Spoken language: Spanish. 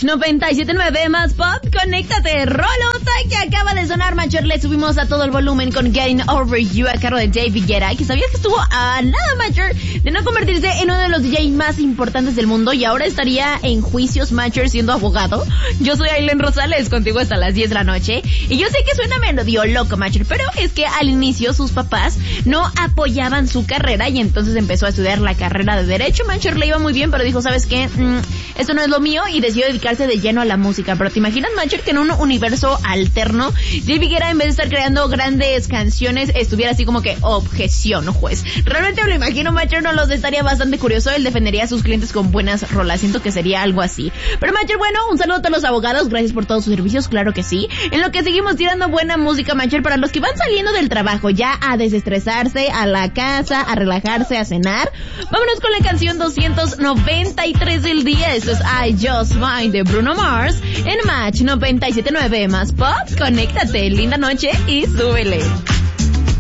Match 97.9 más pop, conéctate, rolota que acaba de sonar, Macher. Le subimos a todo el volumen con Getting Over You a cargo de David Guetta, que sabías que estuvo a nada, Macher, de no convertirse en uno de los DJs más importantes del mundo y ahora estaría en juicios, Macher, siendo abogado. Yo soy Aileen Rosales, contigo hasta las 10 de la noche, y yo sé que suena medio loco, Macher, pero es que al inicio sus papás no apoyaban su carrera y entonces empezó a estudiar la carrera de Derecho. Macher le iba muy bien, pero dijo, ¿sabes qué? Esto no es lo mío, y decidió dedicarse de lleno a la música. Pero ¿te imaginas, Macher, que en un universo alterno David Guetta, en vez de estar creando grandes canciones, estuviera así como que objeción, juez? Realmente me lo imagino, Macher, no los estaría bastante curioso. Él defendería a sus clientes con buenas rolas. Siento que sería algo así. Pero, Macher, bueno, un saludo a todos los abogados, gracias por todos sus servicios, claro que sí. En lo que seguimos tirando buena música, Macher, para los que van saliendo del trabajo ya a desestresarse, a la casa, a relajarse, a cenar, vámonos con la canción 293 del día. Esto es I Just Might de Bruno Mars en Match 97.9 más pop. Conéctate, linda noche y súbele.